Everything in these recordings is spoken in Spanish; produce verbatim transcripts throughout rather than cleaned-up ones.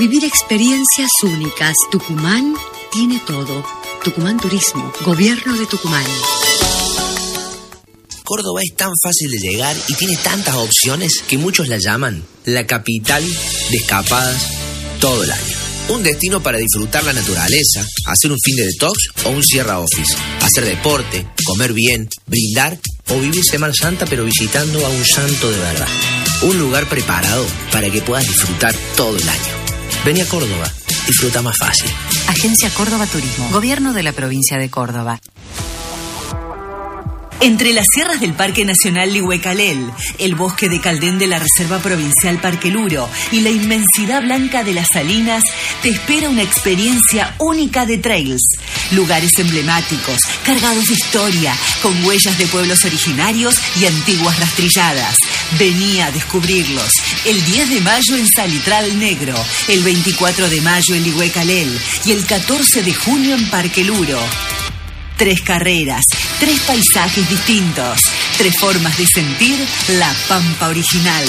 Vivir experiencias únicas. Tucumán tiene todo. Tucumán Turismo, Gobierno de Tucumán. Córdoba es tan fácil de llegar y tiene tantas opciones que muchos la llaman la capital de escapadas todo el año. Un destino para disfrutar la naturaleza, hacer un fin de detox o un cierra office, hacer deporte, comer bien, brindar o vivir Semana Santa pero visitando a un santo de verdad. Un lugar preparado para que puedas disfrutar todo el año. Vení a Córdoba, disfruta más fácil. Agencia Córdoba Turismo, Gobierno de la Provincia de Córdoba. Entre las sierras del Parque Nacional Lihuecalel, el bosque de Caldén de la Reserva Provincial Parque Luro y la inmensidad blanca de las Salinas, te espera una experiencia única de trails. Lugares emblemáticos, cargados de historia, con huellas de pueblos originarios y antiguas rastrilladas. Vení a descubrirlos. El diez de mayo en Salitral Negro, el veinticuatro de mayo en Lihuecalel y el catorce de junio en Parque Luro. Tres carreras, tres paisajes distintos, tres formas de sentir la Pampa original.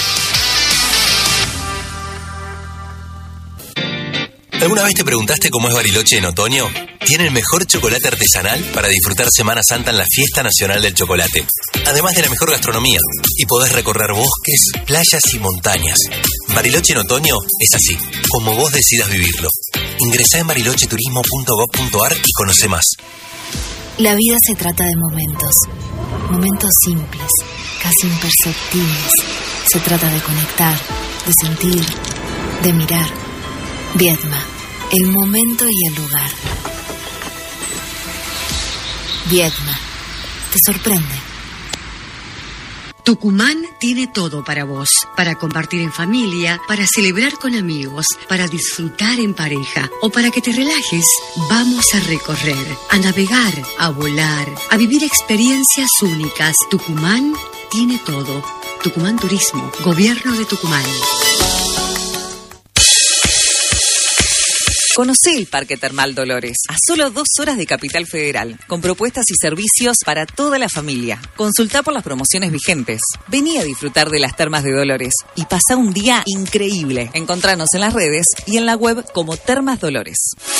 ¿Alguna vez te preguntaste cómo es Bariloche en otoño? Tiene el mejor chocolate artesanal para disfrutar Semana Santa en la Fiesta Nacional del Chocolate. Además de la mejor gastronomía. Y podés recorrer bosques, playas y montañas. Bariloche en otoño es así, como vos decidas vivirlo. Ingresá en bariloche turismo punto gob punto ar y conoce más. La vida se trata de momentos, momentos simples, casi imperceptibles. Se trata de conectar, de sentir, de mirar. Viedma, el momento y el lugar. Viedma, te sorprende. Tucumán tiene todo para vos, para compartir en familia, para celebrar con amigos, para disfrutar en pareja o para que te relajes. Vamos a recorrer, a navegar, a volar, a vivir experiencias únicas. Tucumán tiene todo. Tucumán Turismo, Gobierno de Tucumán. Conocé el Parque Termal Dolores, a solo dos horas de Capital Federal, con propuestas y servicios para toda la familia. Consultá por las promociones vigentes. Vení a disfrutar de las termas de Dolores y pasá un día increíble. Encontranos en las redes y en la web como Termas Dolores.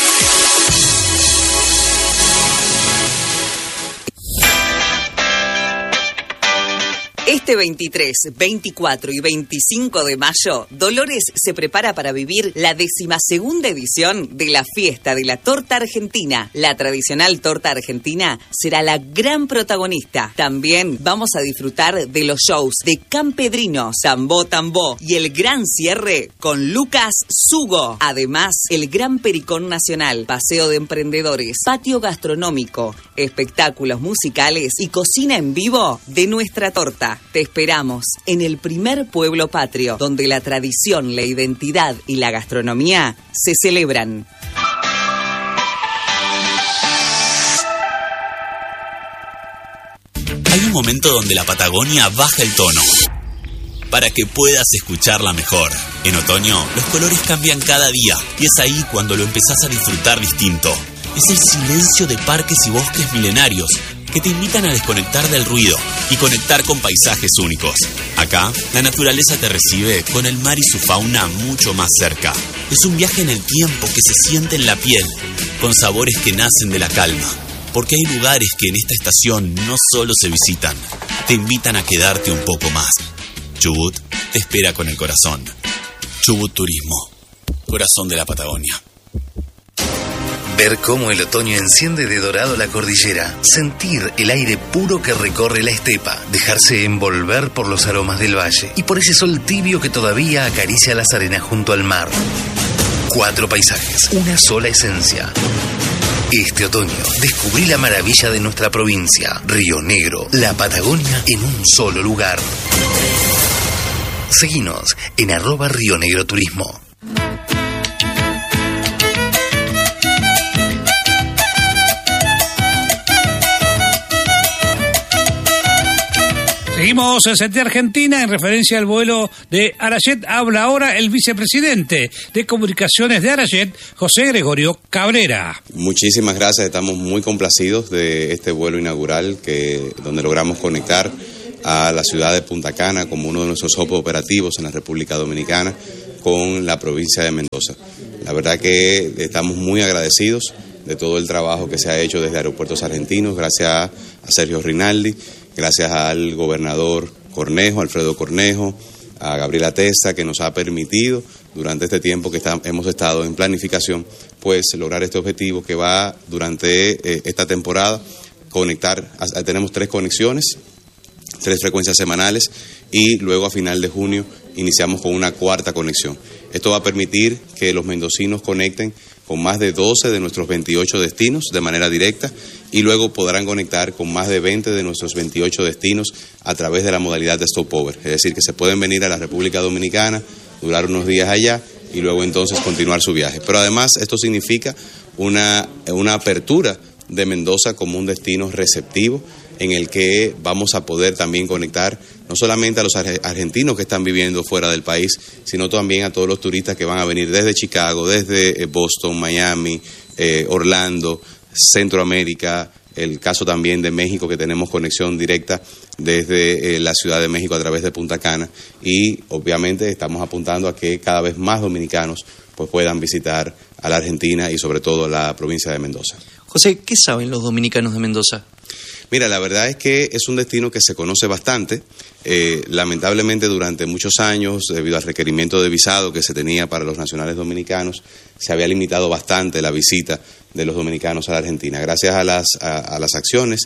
Este veintitrés, veinticuatro y veinticinco de mayo, Dolores se prepara para vivir la decimasegunda edición de la Fiesta de la Torta Argentina. La tradicional torta argentina será la gran protagonista. También vamos a disfrutar de los shows de Campedrino, Zambó Tambó y el gran cierre con Lucas Sugo. Además, el Gran Pericón Nacional, paseo de emprendedores, patio gastronómico, espectáculos musicales y cocina en vivo de nuestra torta. Te esperamos en el primer pueblo patrio, donde la tradición, la identidad y la gastronomía se celebran. Hay un momento donde la Patagonia baja el tono para que puedas escucharla mejor. En otoño, los colores cambian cada día y es ahí cuando lo empezás a disfrutar distinto. Es el silencio de parques y bosques milenarios que te invitan a desconectar del ruido y conectar con paisajes únicos. Acá, la naturaleza te recibe con el mar y su fauna mucho más cerca. Es un viaje en el tiempo que se siente en la piel, con sabores que nacen de la calma. Porque hay lugares que en esta estación no solo se visitan, te invitan a quedarte un poco más. Chubut te espera con el corazón. Chubut Turismo, corazón de la Patagonia. Ver cómo el otoño enciende de dorado la cordillera, sentir el aire puro que recorre la estepa, dejarse envolver por los aromas del valle y por ese sol tibio que todavía acaricia las arenas junto al mar. Cuatro paisajes, una sola esencia. Este otoño descubrí la maravilla de nuestra provincia, Río Negro, la Patagonia en un solo lugar. Seguinos en arroba Río Negro Turismo. Seguimos en Sentir Argentina en referencia al vuelo de Arayet. Habla ahora el vicepresidente de Comunicaciones de Arayet, José Gregorio Cabrera. Muchísimas gracias, estamos muy complacidos de este vuelo inaugural que donde logramos conectar a la ciudad de Punta Cana como uno de nuestros hubs operativos en la República Dominicana con la provincia de Mendoza. La verdad que estamos muy agradecidos de todo el trabajo que se ha hecho desde Aeropuertos Argentinos, gracias a Sergio Rinaldi, gracias al gobernador Cornejo, Alfredo Cornejo, a Gabriela Testa, que nos ha permitido durante este tiempo que está, hemos estado en planificación, pues lograr este objetivo que va durante eh, esta temporada, conectar, a, tenemos tres conexiones, tres frecuencias semanales y luego a final de junio iniciamos con una cuarta conexión. Esto va a permitir que los mendocinos conecten con más de doce de nuestros veintiocho destinos de manera directa y luego podrán conectar con más de veinte de nuestros veintiocho destinos a través de la modalidad de stopover. Es decir, que se pueden venir a la República Dominicana, durar unos días allá y luego entonces continuar su viaje. Pero además esto significa una, una apertura de Mendoza como un destino receptivo en el que vamos a poder también conectar no solamente a los argentinos que están viviendo fuera del país, sino también a todos los turistas que van a venir desde Chicago, desde Boston, Miami, eh, Orlando, Centroamérica, el caso también de México, que tenemos conexión directa desde eh, la Ciudad de México a través de Punta Cana, y obviamente estamos apuntando a que cada vez más dominicanos pues puedan visitar a la Argentina y sobre todo la provincia de Mendoza. José, ¿qué saben los dominicanos de Mendoza? Mira, la verdad es que es un destino que se conoce bastante. Eh, lamentablemente durante muchos años, debido al requerimiento de visado que se tenía para los nacionales dominicanos, se había limitado bastante la visita de los dominicanos a la Argentina. Gracias a las, a, a las acciones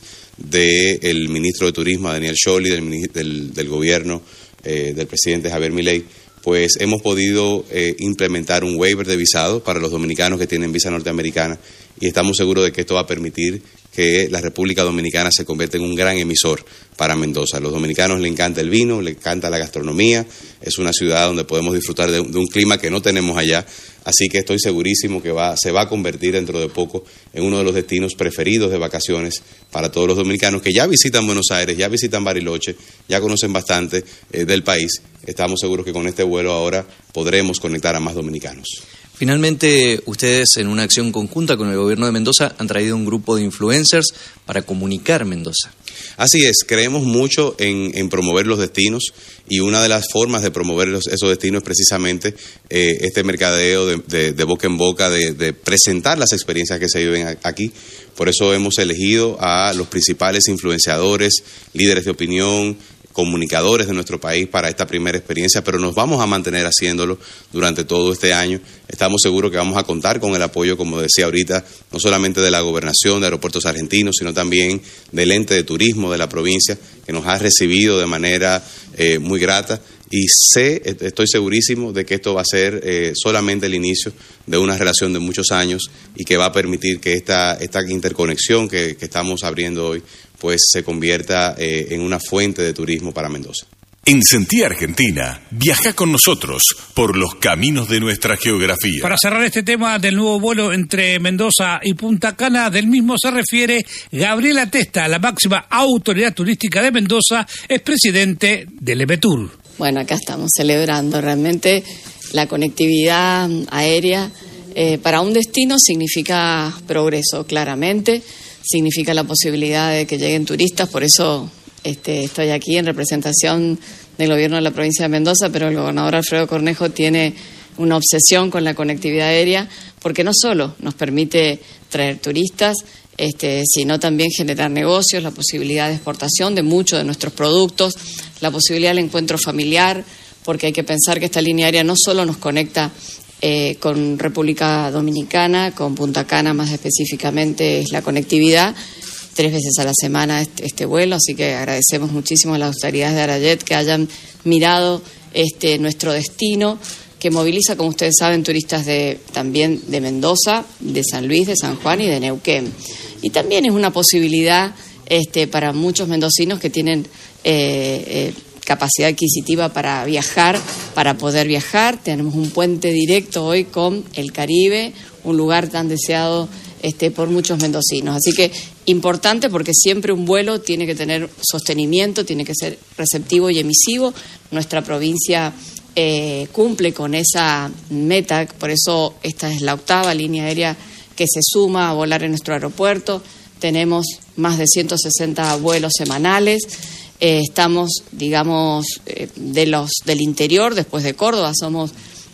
del ministro de Turismo, Daniel Scioli, del, del, del gobierno eh, del presidente Javier Milei, pues hemos podido eh, implementar un waiver de visado para los dominicanos que tienen visa norteamericana y estamos seguros de que esto va a permitir que la República Dominicana se convierta en un gran emisor para Mendoza. A los dominicanos les encanta el vino, les encanta la gastronomía, es una ciudad donde podemos disfrutar de, de un clima que no tenemos allá, así que estoy segurísimo que va, se va a convertir dentro de poco en uno de los destinos preferidos de vacaciones para todos los dominicanos que ya visitan Buenos Aires, ya visitan Bariloche, ya conocen bastante eh, del país. Estamos seguros que con este vuelo ahora podremos conectar a más dominicanos. Finalmente, ustedes en una acción conjunta con el gobierno de Mendoza han traído un grupo de influencers para comunicar Mendoza. Así es, creemos mucho en, en promover los destinos y una de las formas de promover los, esos destinos es precisamente eh, este mercadeo de, de, de boca en boca, de, de presentar las experiencias que se viven aquí. Por eso hemos elegido a los principales influenciadores, líderes de opinión, comunicadores de nuestro país para esta primera experiencia, pero nos vamos a mantener haciéndolo durante todo este año. Estamos seguros que vamos a contar con el apoyo, como decía ahorita, no solamente de la Gobernación de Aeropuertos Argentinos, sino también del ente de turismo de la provincia, que nos ha recibido de manera eh, muy grata. Y sé, estoy segurísimo de que esto va a ser eh, solamente el inicio de una relación de muchos años y que va a permitir que esta, esta interconexión que, que estamos abriendo hoy pues se convierta eh, en una fuente de turismo para Mendoza. En Sentí Argentina, viaja con nosotros por los caminos de nuestra geografía. Para cerrar este tema del nuevo vuelo entre Mendoza y Punta Cana, del mismo se refiere Gabriela Testa, la máxima autoridad turística de Mendoza, es presidente del EMETUR. Bueno, acá estamos celebrando realmente la conectividad aérea. Eh, para un destino significa progreso, claramente, significa la posibilidad de que lleguen turistas, por eso este, estoy aquí en representación del gobierno de la provincia de Mendoza, pero el gobernador Alfredo Cornejo tiene una obsesión con la conectividad aérea, porque no solo nos permite traer turistas, Este, sino también generar negocios, la posibilidad de exportación de muchos de nuestros productos, la posibilidad del encuentro familiar, porque hay que pensar que esta línea aérea no solo nos conecta eh, con República Dominicana, con Punta Cana más específicamente es la conectividad, tres veces a la semana este, este vuelo, así que agradecemos muchísimo a las autoridades de Arayet que hayan mirado este nuestro destino, que moviliza, como ustedes saben, turistas de también de Mendoza, de San Luis, de San Juan y de Neuquén. Y también es una posibilidad este, para muchos mendocinos que tienen eh, eh, capacidad adquisitiva para viajar, para poder viajar. Tenemos un puente directo hoy con el Caribe, un lugar tan deseado este, por muchos mendocinos. Así que importante porque siempre un vuelo tiene que tener sostenimiento, tiene que ser receptivo y emisivo. Nuestra provincia Eh, cumple con esa meta, por eso esta es la octava línea aérea que se suma a volar en nuestro aeropuerto. Tenemos más de ciento sesenta vuelos semanales, eh, estamos, digamos, eh, de los del interior, después de Córdoba, somos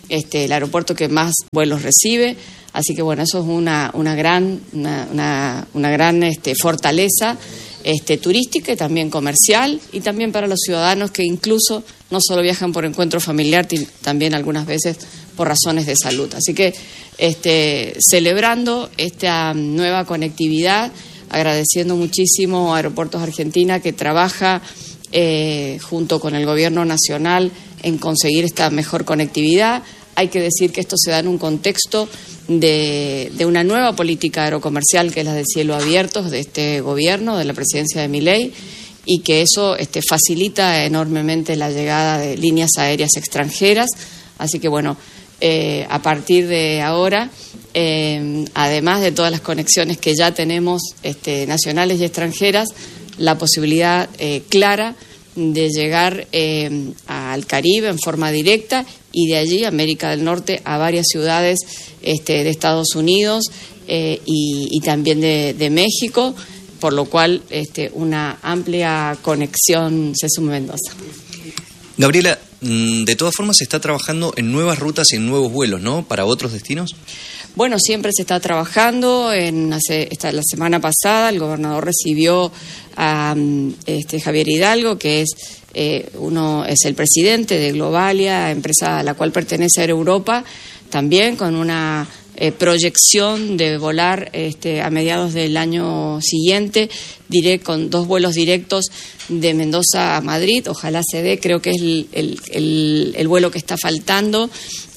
este, el aeropuerto que más vuelos recibe. Así que bueno, eso es una, una gran, una, una, una gran este, fortaleza este, turística y también comercial, y también para los ciudadanos que incluso no solo viajan por encuentro familiar, también algunas veces por razones de salud. Así que este, celebrando esta nueva conectividad, agradeciendo muchísimo a Aeropuertos Argentina, que trabaja eh, junto con el Gobierno Nacional en conseguir esta mejor conectividad. Hay que decir que esto se da en un contexto de, de una nueva política aerocomercial, que es la de cielo abierto de este gobierno, de la presidencia de Milei, y que eso este, facilita enormemente la llegada de líneas aéreas extranjeras. Así que bueno, eh, a partir de ahora, eh, además de todas las conexiones que ya tenemos este, nacionales y extranjeras, la posibilidad eh, clara de llegar eh, al Caribe en forma directa, y de allí América del Norte a varias ciudades este, de Estados Unidos eh, y, y también de, de México, por lo cual este, una amplia conexión Sesum-Mendoza. Gabriela, de todas formas se está trabajando en nuevas rutas y en nuevos vuelos, ¿no?, para otros destinos. Bueno, siempre se está trabajando. En hace, esta, la semana pasada el gobernador recibió a este, Javier Hidalgo, que es eh, uno es el presidente de Globalia, empresa a la cual pertenece Air Europa, también con una eh, proyección de volar este, a mediados del año siguiente, diré, con dos vuelos directos de Mendoza a Madrid. Ojalá se dé, creo que es el, el, el, el vuelo que está faltando,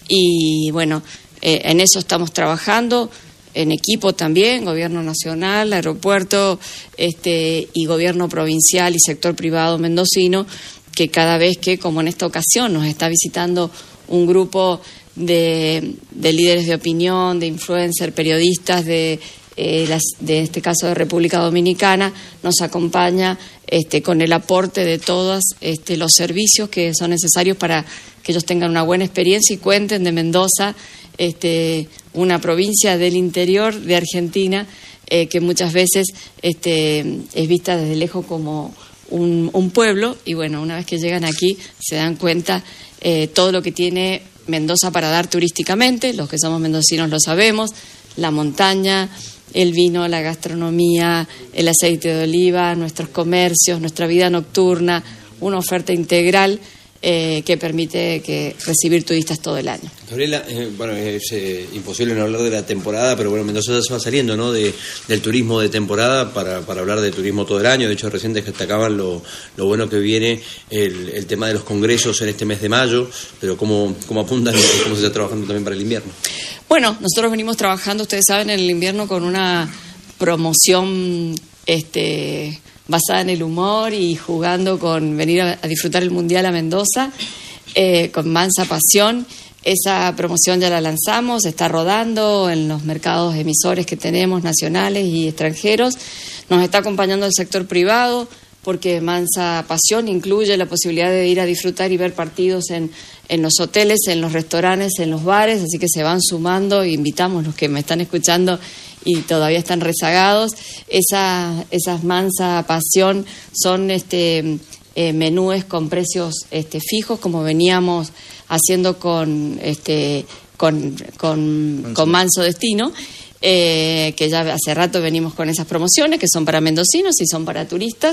y bueno, Eh, en eso estamos trabajando, en equipo también, Gobierno Nacional, Aeropuerto este, y Gobierno Provincial y sector privado mendocino, que cada vez que, como en esta ocasión, nos está visitando un grupo de, de líderes de opinión, de influencers, periodistas de, eh, las, de este caso de República Dominicana, nos acompaña este, con el aporte de todos este, los servicios que son necesarios para que ellos tengan una buena experiencia y cuenten de Mendoza, Este, una provincia del interior de Argentina eh, que muchas veces este, es vista desde lejos como un, un pueblo, y bueno, una vez que llegan aquí se dan cuenta eh, todo lo que tiene Mendoza para dar turísticamente. Los que somos mendocinos lo sabemos: la montaña, el vino, la gastronomía, el aceite de oliva, nuestros comercios, nuestra vida nocturna, una oferta integral Eh, que permite que recibir turistas todo el año. Gabriela, eh, bueno, es eh, imposible no hablar de la temporada, pero bueno, Mendoza ya se va saliendo, ¿no?, de, del turismo de temporada para, para hablar de turismo todo el año. De hecho, recién destacaban lo, lo bueno que viene el, el tema de los congresos en este mes de mayo, pero cómo, cómo apuntan y cómo se está trabajando también para el invierno. Bueno, nosotros venimos trabajando, ustedes saben, en el invierno con una promoción este basada en el humor y jugando con venir a, a disfrutar el Mundial a Mendoza, eh, con Mansa Pasión. Esa promoción ya la lanzamos, está rodando en los mercados emisores que tenemos, nacionales y extranjeros. Nos está acompañando el sector privado, porque Mansa Pasión incluye la posibilidad de ir a disfrutar y ver partidos en, en los hoteles, en los restaurantes, en los bares, así que se van sumando. Invitamos los que me están escuchando y todavía están rezagados. Esa, esas Mansa Pasión son este, eh, menúes con precios este, fijos, como veníamos haciendo con, este, con, con, Manso. con Manso Destino, eh, que ya hace rato venimos con esas promociones, que son para mendocinos y son para turistas.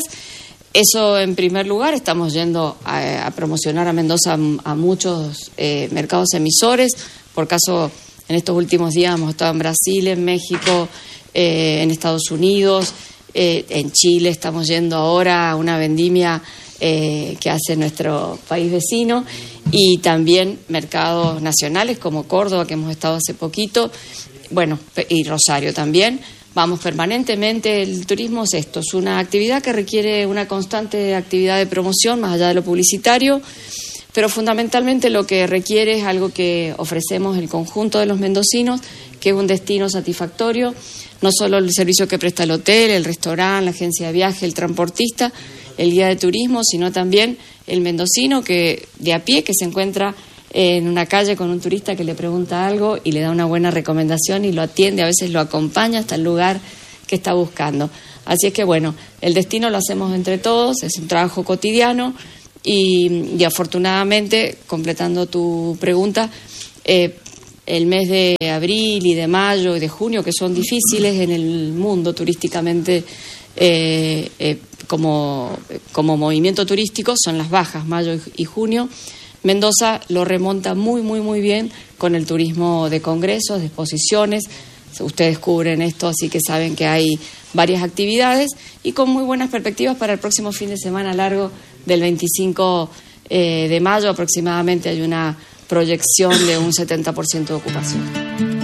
Eso en primer lugar. Estamos yendo a, a promocionar a Mendoza a, a muchos eh, mercados emisores. Por caso, en estos últimos días hemos estado en Brasil, en México, eh, en Estados Unidos, eh, en Chile. Estamos yendo ahora a una vendimia eh, que hace nuestro país vecino, y también mercados nacionales como Córdoba, que hemos estado hace poquito, bueno, y Rosario también. Vamos permanentemente. El turismo es esto, es una actividad que requiere una constante actividad de promoción, más allá de lo publicitario, pero fundamentalmente lo que requiere es algo que ofrecemos el conjunto de los mendocinos, que es un destino satisfactorio, no solo el servicio que presta el hotel, el restaurante, la agencia de viaje, el transportista, el guía de turismo, sino también el mendocino que de a pie, que se encuentra en una calle con un turista que le pregunta algo y le da una buena recomendación y lo atiende, a veces lo acompaña hasta el lugar que está buscando. Así es que bueno, el destino lo hacemos entre todos, es un trabajo cotidiano. Y, y afortunadamente, completando tu pregunta, Eh, el mes de abril y de mayo y de junio, que son difíciles en el mundo turísticamente, eh, eh, como, como movimiento turístico, son las bajas, mayo y junio. Mendoza lo remonta muy, muy, muy bien con el turismo de congresos, de exposiciones. Ustedes cubren esto, así que saben que hay varias actividades y con muy buenas perspectivas para el próximo fin de semana largo del veinticinco de mayo. Aproximadamente hay una proyección de un setenta por ciento de ocupación.